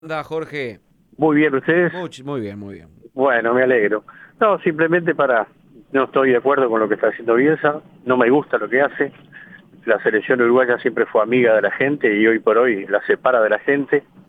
Anda, Jorge. Muy bien, ¿ustedes? Muy bien, muy bien. Bueno, me alegro. No, simplemente no estoy de acuerdo con lo que está haciendo Bielsa, no me gusta lo que hace. La selección uruguaya siempre fue amiga de la gente y hoy por hoy la separa de la gente.